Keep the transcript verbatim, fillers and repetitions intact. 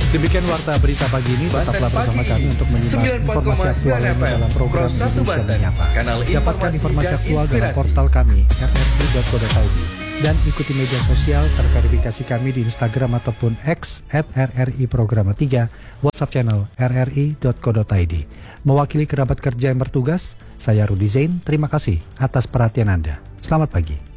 Demikian warta berita pagi ini. Tetaplah bersama kami untuk menyimak informasi aktual ini dalam program Indonesia Menyapa. Dapatkan informasi aktual dalam portal kami r r i dot co dot i d dan ikuti media sosial terverifikasi kami di Instagram ataupun X at r r i programa tiga, WhatsApp channel r r i dot co dot i d. Mewakili kerabat kerja yang bertugas, saya Rudi Zain. Terima kasih atas perhatian Anda. Selamat pagi.